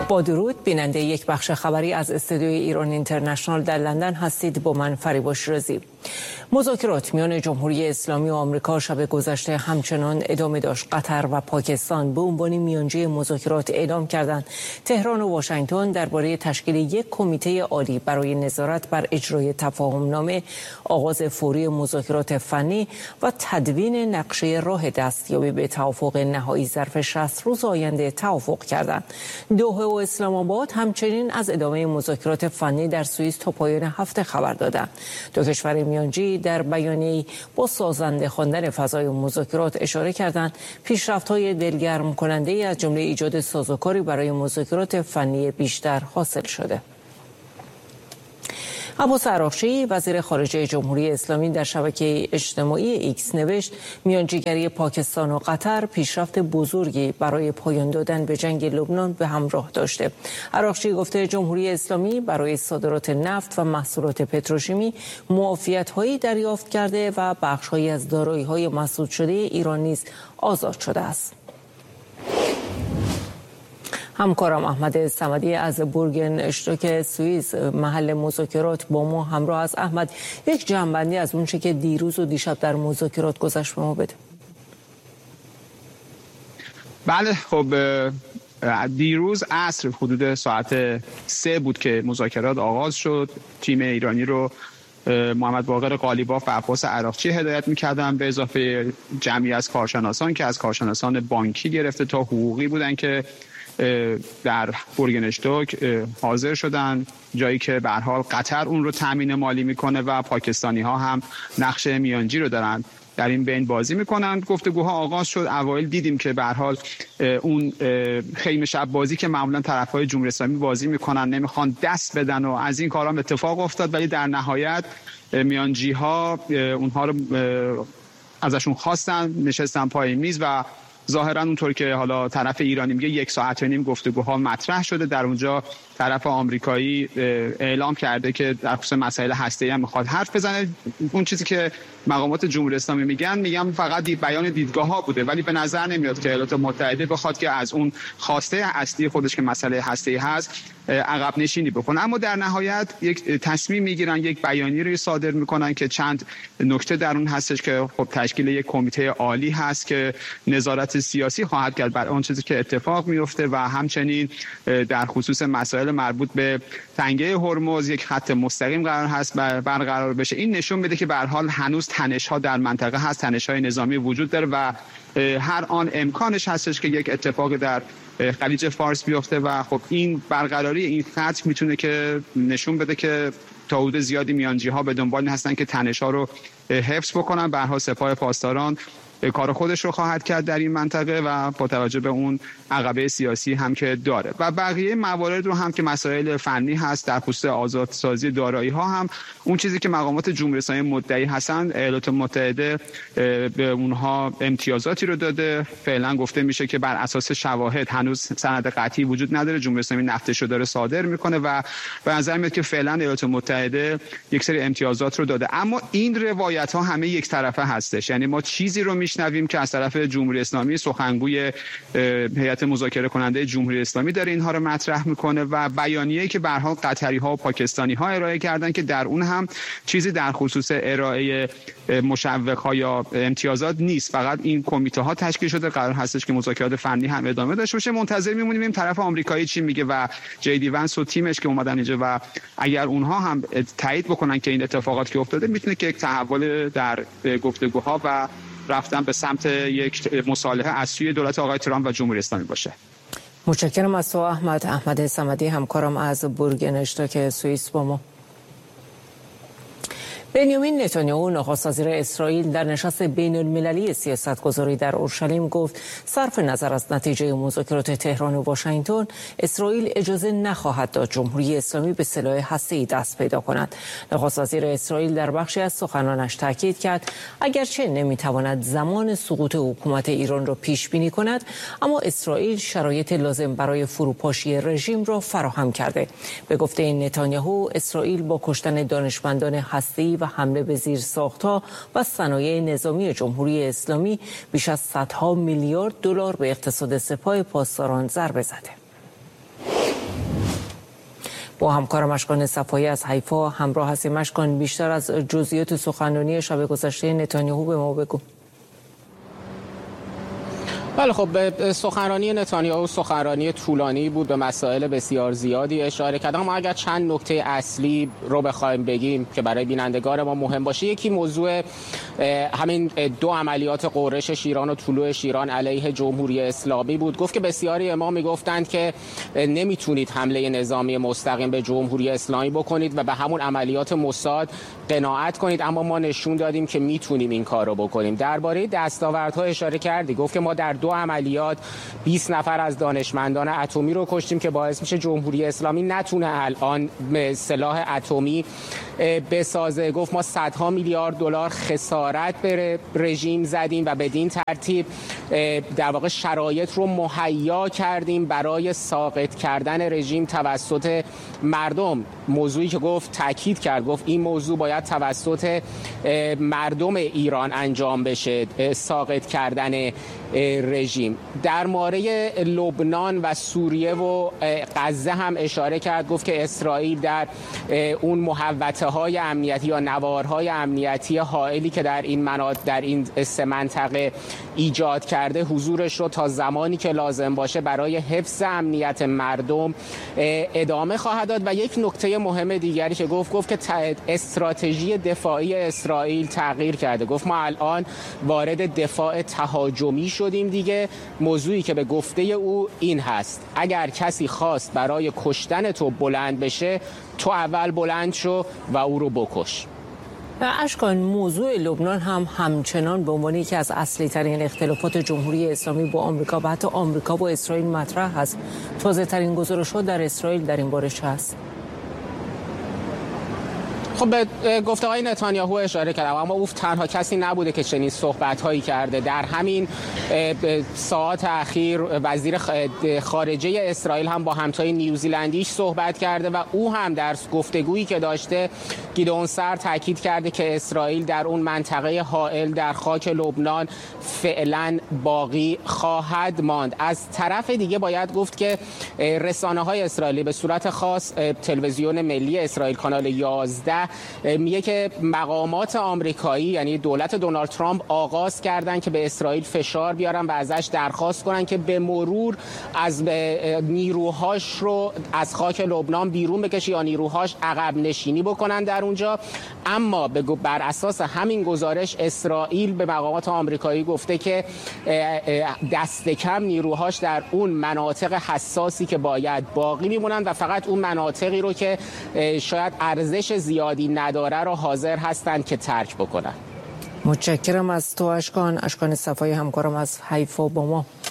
با درود، بیننده یک بخش خبری از استودیوی ایران اینترنشنال در لندن هستید. با من فریبا شیرازی. مذاکرات میان جمهوری اسلامی و آمریکا شب گذشته همچنان ادامه داشت. قطر و پاکستان به عنوان میانجی مذاکرات اعلام کردند تهران و واشنگتن درباره تشکیل یک کمیته عالی برای نظارت بر اجرای تفاهم‌نامه، آغاز فوری مذاکرات فنی و تدوین نقشه راه دستیابی به توافق نهایی ظرف 60 روز آینده توافق کردند. دوحه و اسلام آباد همچنین از ادامه مذاکرات فنی در سوئیس تا پایان هفته خبر دادند. دو کشور میانجی در بیانیه‌ای با سازنده خواندن فضای مذاکرات اشاره کردند پیشرفت‌های دلگرم کننده‌ای از جمله ایجاد سازوکاری برای مذاکرات فنی بیشتر حاصل شده. عباس عراقچی وزیر خارجه جمهوری اسلامی در شبکه اجتماعی ایکس نوشت میانجیگری پاکستان و قطر پیشرفت بزرگی برای پایان دادن به جنگ لبنان به همراه داشته. عراقچی گفته جمهوری اسلامی برای صادرات نفت و محصولات پتروشیمی معافیت‌هایی دریافت کرده و بخش‌هایی از دارایی‌های مسدود شده ایران نیز آزاد شده است. همکارم احمد صمدی از بورگن اشتراک سوئیس محل مذاکرات با ما همراه است. احمد، یک جمع‌بندی از اون چه که دیروز و دیشب در مذاکرات گذشت به ما بده. بله، خب دیروز عصر حدود ساعت 3 بود که مذاکرات آغاز شد. تیم ایرانی رو محمد باقر قالیباف و عباس عراقچی هدایت می‌کردن، به اضافه جمعی از کارشناسان که از کارشناسان بانکی گرفته تا حقوقی بودن که در بورگنشتوک حاضر شدن، جایی که به هر حال قطر اون رو تامین مالی میکنه و پاکستانی ها هم نقش میانجی رو دارن در این بین بازی میکنن. گفتگوها آغاز شد. اوایل دیدیم که به هر حال اون خیمه شب بازی که معمولا طرفای جمهوری اسلامی بازی میکنن، نمیخوان دست بدن و از این کارا اتفاق افتاد، ولی در نهایت میانجی ها اونها رو ازشون خواستن، نشستن پای میز و ظاهرا اونطور که حالا طرف ایرانی میگه 1 ساعت و نیم گفتگوها مطرح شده. در اونجا طرف آمریکایی اعلام کرده که در خصوص مسائل هسته‌ای هم میخواد حرف بزنه. اون چیزی که مقامات جمهوری اسلامی میگن فقط بیان دیدگاه‌ها بوده، ولی به نظر نمیاد که ایالات متحده بخواد که از اون خواسته اصلی خودش که مسئله هسته‌ای هست عقب نشینی بکنه. اما در نهایت یک تصمیم میگیرن، یک بیانیه رو صادر میکنن که چند نکته در اون هستش که خب تشکیل یک کمیته عالی هست که نظارت سیاسی خواهد کرد بر اون چیزی که اتفاق میفته و همچنین در خصوص مسائل مربوط به تنگه هرمز یک خط مستقیم قرار هست برقرار بشه. این نشون میده که به هر حال هنوز تنش‌ها در منطقه هست، تنش‌های نظامی وجود داره و هر آن امکانش هستش که یک اتفاقی در خلیج فارس بیفته و خب این برقراری این خط میتونه که نشون بده که تا حدود زیادی میانجی‌ها به دنبال هستن که تنش‌ها رو حفظ بکنن. به هر حال سپاه پاسداران کار خودش رو خواهد کرد در این منطقه و با توجه به اون عقبه سیاسی هم که داره و بقیه موارد رو هم که مسائل فنی هست در خصوص آزادسازی دارایی ها هم اون چیزی که مقامات جمهوری اسلامی مدعی هستن، ایالات متحده به اونها امتیازاتی رو داده. فعلا گفته میشه که بر اساس شواهد هنوز سند قطعی وجود نداره، جمهوری اسلامی نفتش رو داره صادر میکنه و به نظر میاد که فعلا ایالات متحده یک سری امتیازات رو داده. اما این روایت ها همه یک طرفه هستش، یعنی ما چیزی رو میشنویم که از طرف جمهوری اسلامی سخنگوی هیئت مذاکره کننده جمهوری اسلامی داره اینها رو مطرح میکنه و بیانیه‌ای که به هر حال قطری ها و پاکستانی ها ارائه کردن که در اون هم چیزی در خصوص ارائه مشوق ها یا امتیازات نیست، فقط این کمیته ها تشکیل شده، قرار هستش که مذاکرات فنی هم ادامه داشته باشه. منتظر میمونیم این طرف آمریکایی چی میگه و جی دی ونس و تیمش که اومدن اینجا و اگر اونها هم تایید بکنن که این اتفاقات که افتاده میتونه که یک تحول در گفتگوها و رفتن به سمت یک مصالحه از سوی دولت آقای ترامپ و جمهوری اسلامی باشه. متشکرم از تو احمد صمدی، همکارم از بورگن اشتراک سوئیس با ما. بنیامین نتانیاهو نخست وزیر اسرائیل در نشست بین المللی سیاستگذاری در اورشلیم گفت صرف نظر از نتیجه مذاکرات تهران و واشنگتن، اسرائیل اجازه نخواهد داد جمهوری اسلامی به سلاح هسته‌ای دست پیدا کند. نخست وزیر اسرائیل در بخشی از سخنانش تاکید کرد اگرچه نمیتواند زمان سقوط حکومت ایران را پیش بینی کند، اما اسرائیل شرایط لازم برای فروپاشی رژیم را فراهم کرده. به گفته نتانیاهو، اسرائیل با کشتن دانشمندان هسته‌ای و حمله به زیرساخت‌ها و صنایع نظامی جمهوری اسلامی بیش از صدها میلیارد دلار به اقتصاد سپاه پاسداران ضربه زده. با همکارم اشکان صفایی از حیفا همراه هستیم. اشکان، بیشتر از جزئیات سخنرانی شب گذشته نتانیاهو به ما بگو. بله خب، به سخنرانی نتانیاهو سخنرانی طولانی بود، به مسائل بسیار زیادی اشاره کرد. اما اگر چند نکته اصلی رو بخوایم بگیم که برای بینندگان ما مهم باشه، یکی موضوع همین دو عملیات غرش شیران و طلوع شیران علیه جمهوری اسلامی بود. گفت که بسیاری ما میگفتند که نمیتونید حمله نظامی مستقیم به جمهوری اسلامی بکنید و به همون عملیات موساد قناعت کنید، اما ما نشون دادیم که میتونیم این کار رو بکنیم. درباره دستاوردها اشاره کردی، گفت که ما در دو عملیات 20 نفر از دانشمندان اتمی رو کشتیم که باعث میشه جمهوری اسلامی نتونه الان سلاح اتمی بسازه. گفت ما صدها میلیارد دلار خسارت به رژیم زدیم و بدین ترتیب در واقع شرایط رو مهیا کردیم برای ساقط کردن رژیم توسط مردم. موضوعی که گفت تاکید کرد، گفت این موضوع باید توسط مردم ایران انجام بشه، ساقط کردن رژیم. در مورد لبنان و سوریه و غزه هم اشاره کرد. گفت که اسرائیل در اون محوطه های امنیتی یا نوارهای امنیتی هائلی که در این سه منطقه ایجاد کرده، حضورش رو تا زمانی که لازم باشه برای حفظ امنیت مردم ادامه خواهد داد. و یک نکته مهم دیگری که گفت که استراتژی دفاعی اسرائیل تغییر کرده. گفت ما الان وارد دفاع تهاجمی شدیم دیگه. موضوعی که به گفته او این هست: اگر کسی خواست برای کشتن تو بلند بشه، تو اول بلند شو و او رو بکش. اشکان، موضوع لبنان هم همچنان به عنوان یکی از اصلی ترین اختلافات جمهوری اسلامی با آمریکا و حتی آمریکا با اسرائیل مطرح است. تازه ترین گزارشات در اسرائیل در این باره چه است؟ خب، به گفته‌های نتانیاهو اشاره کردم، اما او تنها کسی نبوده که چنین صحبت‌هایی کرده. در همین ساعات اخیر وزیر خارجه اسرائیل هم با همتای نیوزیلندیش صحبت کرده و او هم در گفتگویی که داشته، گیدئون سار تاکید کرده که اسرائیل در اون منطقه حائل در خاک لبنان فعلا باقی خواهد ماند. از طرف دیگه باید گفت که رسانه‌های اسرائیلی، به صورت خاص تلویزیون ملی اسرائیل کانال 11، میگه که مقامات آمریکایی، یعنی دولت دونالد ترامپ، آغاز کردن که به اسرائیل فشار بیارن و ازش درخواست کنن که به مرور از نیروهاش رو از خاک لبنان بیرون بکشه یا نیروهاش عقب نشینی بکنن در اونجا. اما بر اساس همین گزارش اسرائیل به مقامات آمریکایی گفته که دست کم نیروهاش در اون مناطق حساسی که باید باقی میمونن و فقط اون مناطقی رو که شاید ارزش زیادی نداره رو حاضر هستند که ترک بکنن. متشکرم از تو اشکان صفایی، همکارم از حیفا با ما.